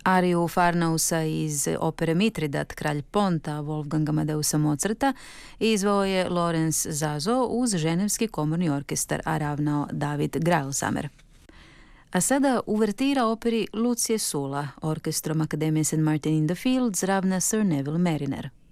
Ariju Farnausa iz opere Mitridat, Kralj Ponta, Wolfganga Amadeusa Mozarta, izveo je Lorenz Zazo uz Ženevski komorni orkestar, a ravnao David Grailsamer. A sada uvertira operi Lucie Sula, orkestrom Akademije St. Martin in the Fields ravna Sir Neville Mariner.